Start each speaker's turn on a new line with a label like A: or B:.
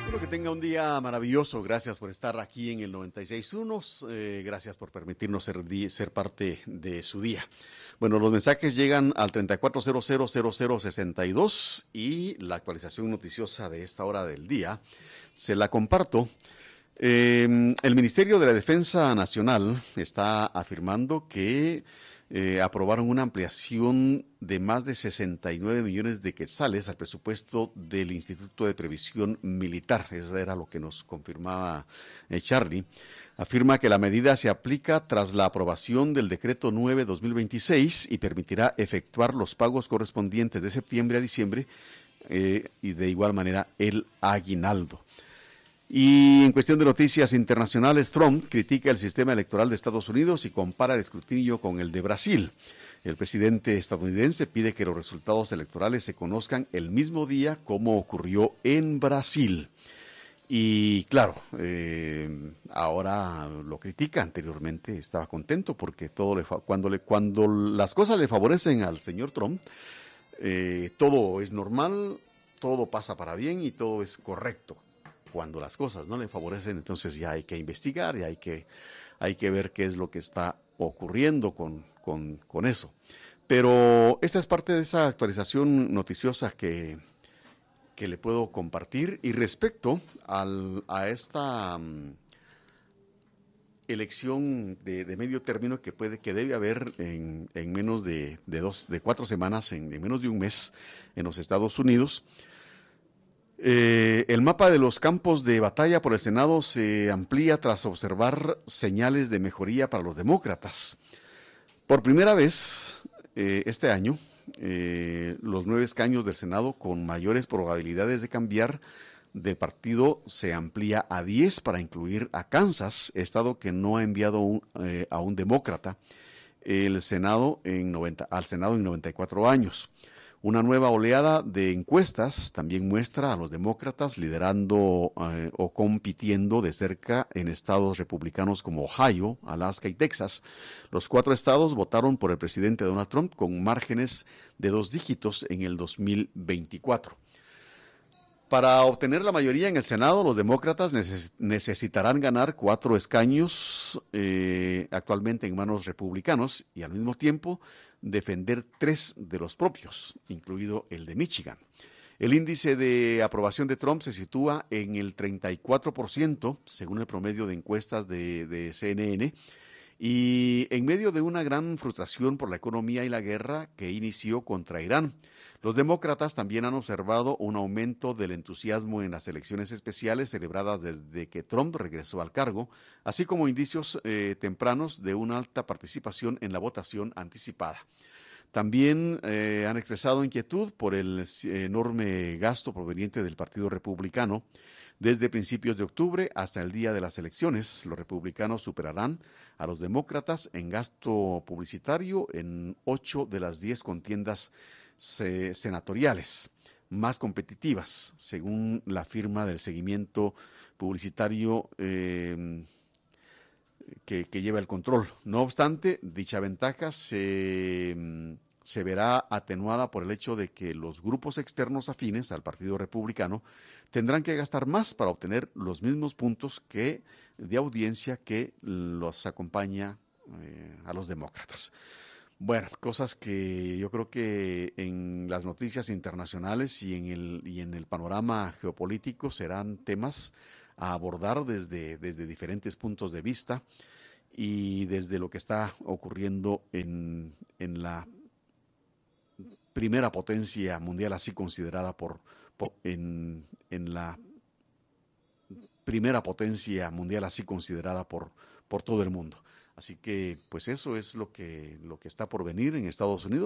A: Espero que tenga un día maravilloso. Gracias por estar aquí en el 96.1. Gracias por permitirnos ser parte de su día. Bueno, los mensajes llegan al 34000062 y la actualización noticiosa de esta hora del día se la comparto. El Ministerio de la Defensa Nacional está afirmando que aprobaron una ampliación de más de 69 millones de quetzales al presupuesto del Instituto de Previsión Militar. Eso era lo que nos confirmaba Charlie. Afirma que la medida se aplica tras la aprobación del Decreto 9/2026 y permitirá efectuar los pagos correspondientes de septiembre a diciembre y de igual manera el aguinaldo. Y en cuestión de noticias internacionales, Trump critica el sistema electoral de Estados Unidos y compara el escrutinio con el de Brasil. El presidente estadounidense pide que los resultados electorales se conozcan el mismo día como ocurrió en Brasil. Y claro, ahora lo critica. Anteriormente estaba contento porque cuando las cosas le favorecen al señor Trump, todo es normal, todo pasa para bien y todo es correcto. Cuando las cosas no le favorecen, entonces ya hay que investigar y hay que ver qué es lo que está ocurriendo con eso. Pero esta es parte de esa actualización noticiosa que le puedo compartir. Y respecto a esta elección de medio término que debe haber en menos de 4 semanas, en menos de un mes en los Estados Unidos. El mapa de los campos de batalla por el Senado se amplía tras observar señales de mejoría para los demócratas. Por primera vez este año, los 9 escaños del Senado con mayores probabilidades de cambiar de partido se amplía a 10 para incluir a Kansas, estado que no ha enviado a un demócrata al Senado en 94 años. Una nueva oleada de encuestas también muestra a los demócratas liderando o compitiendo de cerca en estados republicanos como Ohio, Alaska y Texas. Los 4 estados votaron por el presidente Donald Trump con márgenes de 2 dígitos en el 2024. Para obtener la mayoría en el Senado, los demócratas necesitarán ganar 4 escaños actualmente en manos republicanos y al mismo tiempo defender 3 de los propios, incluido el de Michigan. El índice de aprobación de Trump se sitúa en el 34%, según el promedio de encuestas de CNN, y en medio de una gran frustración por la economía y la guerra que inició contra Irán. Los demócratas también han observado un aumento del entusiasmo en las elecciones especiales celebradas desde que Trump regresó al cargo, así como indicios tempranos de una alta participación en la votación anticipada. También han expresado inquietud por el enorme gasto proveniente del Partido Republicano. Desde principios de octubre hasta el día de las elecciones, los republicanos superarán a los demócratas en gasto publicitario en 8 de las 10 contiendas senatoriales más competitivas, según la firma del seguimiento publicitario que lleva el control. No obstante, dicha ventaja se verá atenuada por el hecho de que los grupos externos afines al Partido Republicano tendrán que gastar más para obtener los mismos puntos de audiencia que los acompaña a los demócratas. Bueno, cosas que yo creo que en las noticias internacionales y en el panorama geopolítico serán temas a abordar desde diferentes puntos de vista y desde lo que está ocurriendo en la primera potencia mundial así considerada en la primera potencia mundial así considerada por todo el mundo. Así que pues eso es lo que está por venir en Estados Unidos.